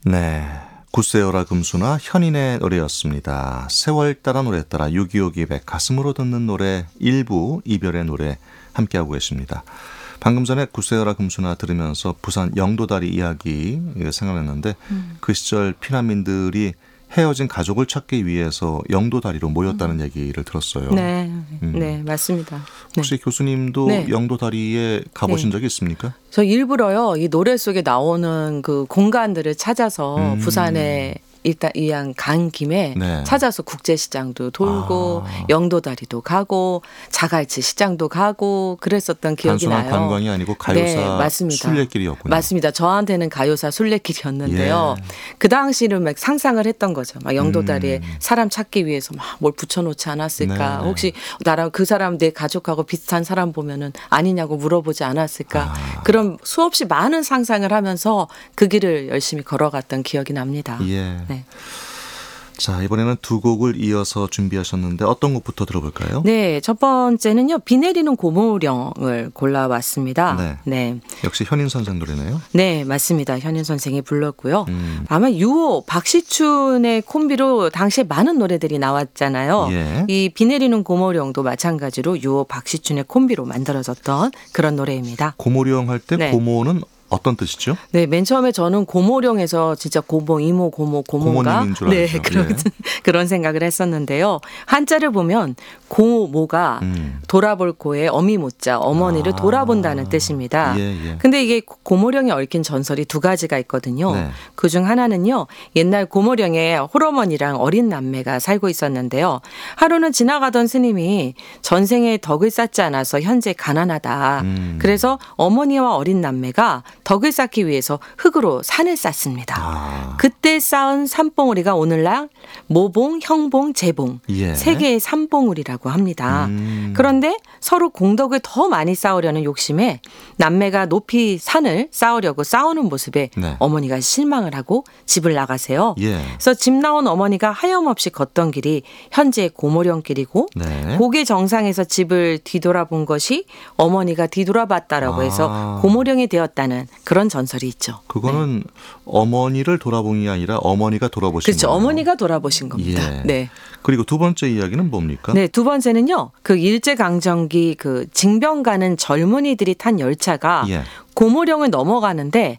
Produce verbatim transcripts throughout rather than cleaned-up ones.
네, 구세어라 금수나 현인의 노래였습니다. 세월 따라 노래 따라 육이오 기백 가슴으로 듣는 노래 일부 이별의 노래 함께하고 계십니다. 방금 전에 구세어라 금수나 들으면서 부산 영도다리 이야기 생각났는데 음. 그 시절 피난민들이 헤어진 가족을 찾기 위해서 영도다리로 모였다는 음. 얘기를 들었어요. 네, 음. 네 맞습니다. 혹시 네. 교수님도 네. 영도다리에 가보신 네. 적이 있습니까? 저 일부러요 이 노래 속에 나오는 그 공간들을 찾아서 음. 부산에 일단 이왕 간 김에 네. 찾아서 국제시장도 돌고 아. 영도다리도 가고 자갈치 시장도 가고 그랬었던 기억이 나요. 단순한 관광이 아니고 가요사 네, 맞습니다. 순례길이었군요. 맞습니다. 저한테는 가요사 순례길이었는데요. 예. 그 당시는 막 상상을 했던 거죠. 막 영도다리에 음. 사람 찾기 위해서 막 뭘 붙여놓지 않았을까. 네. 혹시 나랑 그 사람 내 가족하고 비슷한 사람 보면은 아니냐고 물어보지 않았을까. 아. 그런 수없이 많은 상상을 하면서 그 길을 열심히 걸어갔던 기억이 납니다. 예. 네. 자, 이번에는 두 곡을 이어서 준비하셨는데 어떤 곡부터 들어볼까요? 네, 첫 번째는요. 비 내리는 고모령을 골라왔습니다. 네. 네. 역시 현인 선생 노래네요. 네, 맞습니다. 현인 선생이 불렀고요. 음. 아마 유호, 박시춘의 콤비로 당시에 많은 노래들이 나왔잖아요. 예. 이 비 내리는 고모령도 마찬가지로 유호, 박시춘의 콤비로 만들어졌던 그런 노래입니다. 고모령 할 때 네. 고모는 어떤 뜻이죠? 네, 맨 처음에 저는 고모령에서 진짜 고모, 이모, 고모, 고모인가? 고모님인 줄 네, 알았죠. 그런, 예. 그런 생각을 했었는데요. 한자를 보면 고모가 음. 돌아볼 고에 어미모자, 어머니를 아. 돌아본다는 뜻입니다. 예, 예. 근데 이게 고모령에 얽힌 전설이 두 가지가 있거든요. 네. 그중 하나는요. 옛날 고모령에 홀어머니랑 어린 남매가 살고 있었는데요. 하루는 지나가던 스님이 전생에 덕을 쌓지 않아서 현재 가난하다. 음. 그래서 어머니와 어린 남매가 덕을 쌓기 위해서 흙으로 산을 쌓습니다. 아. 그때 쌓은 산봉우리가 오늘날 모봉, 형봉, 재봉 예. 세 개의 산봉우리라고 합니다. 음. 그런데 서로 공덕을 더 많이 쌓으려는 욕심에 남매가 높이 산을 쌓으려고 쌓우는 모습에 네. 어머니가 실망을 하고 집을 나가세요. 예. 그래서 집 나온 어머니가 하염없이 걷던 길이 현재 고모령길이고 네. 고개 정상에서 집을 뒤돌아본 것이 어머니가 뒤돌아봤다라고 해서 아. 고모령이 되었다는 그런 전설이 있죠. 그거는 네. 어머니를 돌아본 게 아니라 어머니가 돌아보신 그렇죠. 거예요. 어머니가 돌아보신 겁니다. 예. 네. 그리고 두 번째 이야기는 뭡니까? 네, 두 번째는요. 그 일제강점기 그 징병 가는 젊은이들이 탄 열차가 예. 고모령을 넘어가는데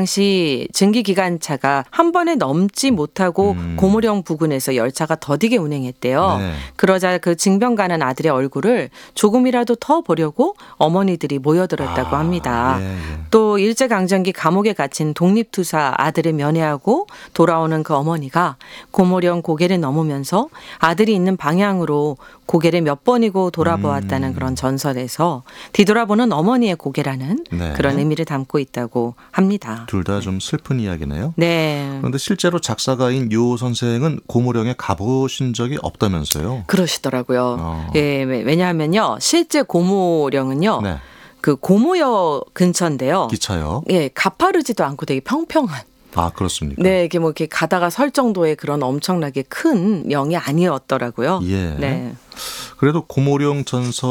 당시 증기기관차가 한 번에 넘지 못하고 음. 고모령 부근에서 열차가 더디게 운행했대요. 네. 그러자 그 징병 가는 아들의 얼굴을 조금이라도 더 보려고 어머니들이 모여들었다고 아, 합니다. 예, 예. 또 일제강점기 감옥에 갇힌 독립투사 아들을 면회하고 돌아오는 그 어머니가 고모령 고개를 넘으면서 아들이 있는 방향으로 고개를 몇 번이고 돌아보았다는 음. 그런 전설에서 뒤돌아보는 어머니의 고개라는 네. 그런 의미를 담고 있다고 합니다. 둘 다 좀 슬픈 이야기네요. 네. 그런데 실제로 작사가인 유 선생은 고모령에 가보신 적이 없다면서요? 그러시더라고요. 어. 예, 왜냐하면요. 실제 고모령은요. 네. 그 고모역 근처인데요. 기차요? 예, 가파르지도 않고 되게 평평한. 아, 그렇습니까? 네, 이게 뭐 이렇게 가다가 설 정도의 그런 엄청나게 큰 명이 아니었더라고요. 예. 네. 그래도 고모령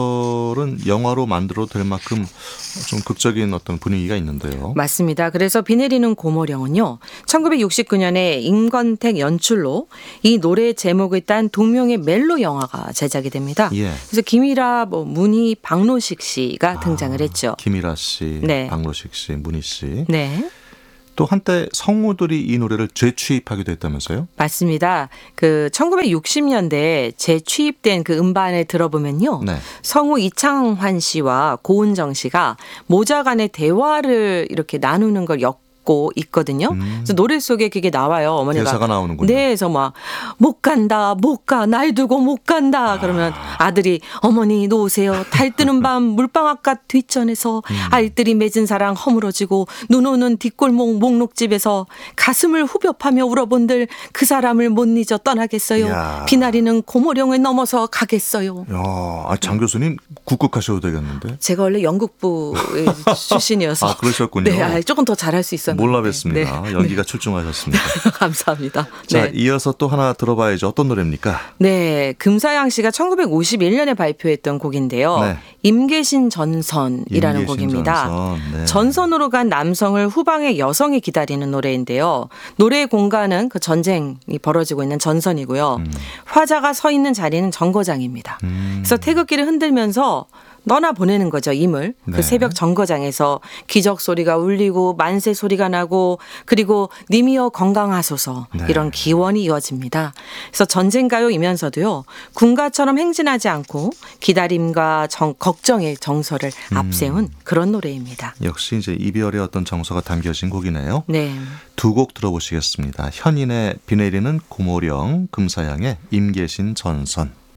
전설은 영화로 만들어도 될 만큼 좀 극적인 어떤 분위기가 있는데요. 맞습니다. 그래서 비 내리는 고모령은요. 천구백육십구 년에 임권택 연출로 이 노래의 제목을 딴 동명의 멜로 영화가 제작이 됩니다. 예. 그래서 김일아, 뭐 문희, 박노식 씨가 아, 등장을 했죠. 김일아 씨, 네. 박노식 씨, 문희 씨. 네. 또 한때 성우들이 이 노래를 재취입하기도 했다면서요? 맞습니다. 그 천구백육십 년대에 재취입된 그 음반을 들어보면요. 네. 성우 이창환 씨와 고은정 씨가 모자 간의 대화를 이렇게 나누는 걸 엮 있거든요. 음. 그래서 노래 속에 그게 나와요. 어머니가 대사가 나오는군요. 네, 그래서 막 못 간다, 못 가, 날 두고 못 간다. 아. 그러면 아들이 어머니 놓으세요. 달 뜨는 밤 물방앗갓 뒷전에서 음. 알뜰히 맺은 사랑 허물어지고 눈 오는 뒷골목 목록집에서 가슴을 후벼 파며 울어본들 그 사람을 못 잊어 떠나겠어요. 이야. 비나리는 고모령을 넘어서 가겠어요. 야, 아, 장 교수님 국극하셔도 되겠는데? 제가 원래 연극부 출신이어서 아, 그러셨군요. 네, 조금 더 잘할 수 있었는데. 몰라 건데. 뵀습니다. 네. 연기가 출중하셨습니다. 감사합니다. 자, 네. 이어서 또 하나 들어봐야죠. 어떤 노래입니까? 네, 금사양 씨가 천구백오십일 년에 발표했던 곡인데요. 네. 임계신 전선이라는 임계신 곡입니다. 전선. 네. 전선으로 간 남성을 후방의 여성이 기다리는 노래인데요. 노래의 공간은 그 전쟁이 벌어지고 있는 전선이고요. 음. 화자가 서 있는 자리는 정거장입니다. 음. 그래서 태극기를 흔들면서 떠나 보내는 거죠, 임을. 네. 그 새벽 정거장에서 기적 소리가 울리고 만세 소리가 나고 그리고 님이여 건강하소서 네. 이런 기원이 이어집니다. 그래서 전쟁가요이면서도요. 군가처럼 행진하지 않고 기다림과 정, 걱정의 정서를 음. 앞세운 그런 노래입니다. 역시 이제 이별의 어떤 정서가 담겨진 곡이네요. 네. 두 곡 들어보시겠습니다. 현인의 비 내리는 고모령, 금사양의 임계신 전선.